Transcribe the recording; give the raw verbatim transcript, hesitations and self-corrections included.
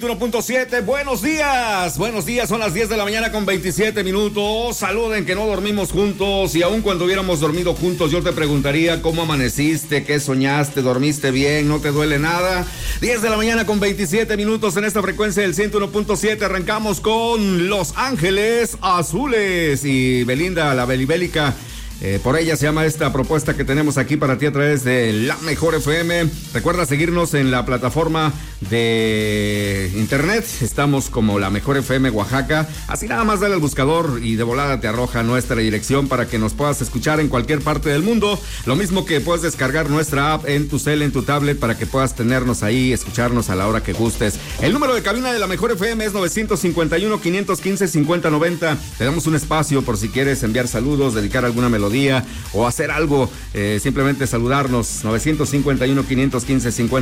uno punto siete, buenos días, buenos días, son las diez de la mañana con veintisiete minutos, saluden que no dormimos juntos y aun cuando hubiéramos dormido juntos yo te preguntaría cómo amaneciste, qué soñaste, dormiste bien, no te duele nada. Diez de la mañana con veintisiete minutos en esta frecuencia del ciento uno punto siete, arrancamos con Los Ángeles Azules y Belinda, la belibélica. Eh, por ella se llama esta propuesta que tenemos aquí para ti a través de La Mejor F M. Recuerda seguirnos en la plataforma de internet. Estamos como La Mejor F M Oaxaca. Así nada más dale al buscador y de volada te arroja nuestra dirección para que nos puedas escuchar en cualquier parte del mundo. Lo mismo que puedes descargar nuestra app en tu cel, en tu tablet, para que puedas tenernos ahí, escucharnos a la hora que gustes. El número de cabina de La Mejor F M es nueve cinco uno, quinientos quince, cincuenta noventa. Te damos un espacio por si quieres enviar saludos, dedicar alguna melodía o hacer algo, eh, simplemente saludarnos. Nueve cinco uno, quinientos quince, cincuenta